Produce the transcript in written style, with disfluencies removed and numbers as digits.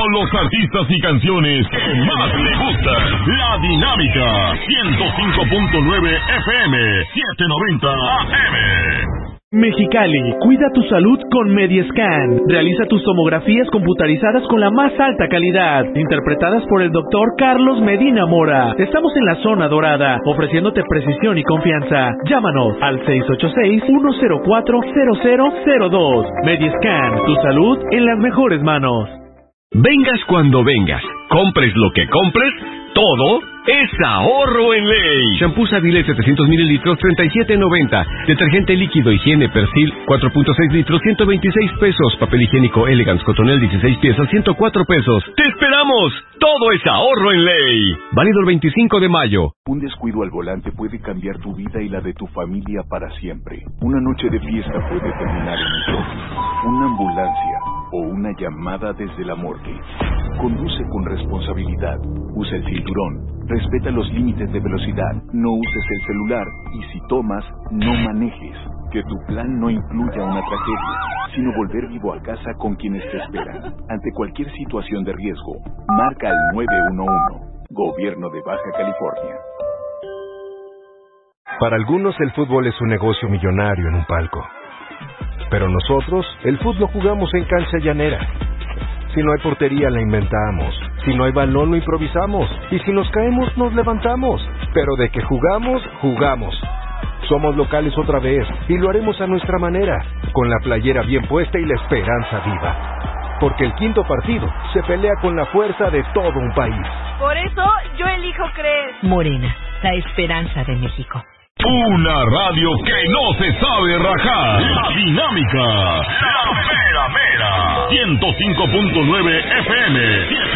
con los artistas y canciones que más le gustan. La Dinámica 105.9 FM 790 AM. Mexicali, cuida tu salud con Mediescan. Realiza tus tomografías computarizadas con la más alta calidad, interpretadas por el doctor Carlos Medina Mora. Estamos en la zona dorada, ofreciéndote precisión y confianza. Llámanos al 686-104-0002. Mediescan, tu salud en las mejores manos. Vengas cuando vengas, compres lo que compres, todo es ahorro en ley. Shampoo Savilé 700 mililitros, 37.90. Detergente líquido higiene Persil, 4.6 litros, 126 pesos. Papel higiénico Elegance Cotonel, 16 piezas, 104 pesos. ¡Te esperamos! Todo es ahorro en ley. Válido el 25 de mayo. Un descuido al volante puede cambiar tu vida y la de tu familia para siempre. Una noche de fiesta puede terminar en un choque, una ambulancia o una llamada desde la morgue. Conduce con responsabilidad. Usa el cinturón. Respeta los límites de velocidad. No uses el celular. Y si tomas, no manejes. Que tu plan no incluya una tragedia, sino volver vivo a casa con quienes te esperan. Ante cualquier situación de riesgo, marca al 911. Gobierno de Baja California. Para algunos el fútbol es un negocio millonario en un palco. Pero nosotros, el fútbol lo jugamos en cancha llanera. Si no hay portería, la inventamos. Si no hay balón, lo improvisamos. Y si nos caemos, nos levantamos. Pero de que jugamos, jugamos. Somos locales otra vez y lo haremos a nuestra manera, con la playera bien puesta y la esperanza viva. Porque el quinto partido se pelea con la fuerza de todo un país. Por eso yo elijo creer. Morena, la esperanza de México. Una radio que no se sabe rajar. La Dinámica. La mera mera. 105.9 FM.